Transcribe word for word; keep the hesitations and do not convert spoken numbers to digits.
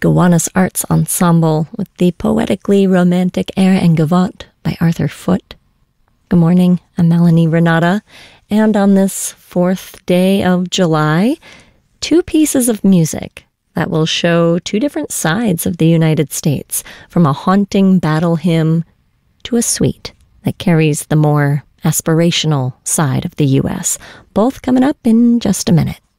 Gowanus Arts Ensemble with the poetically romantic Air en Gavotte by Arthur Foote. Good morning, I'm Melanie Renata, and on this fourth day of July, two pieces of music that will show two different sides of the United States, from a haunting battle hymn to a suite that carries the more aspirational side of the U S, both coming up in just a minute.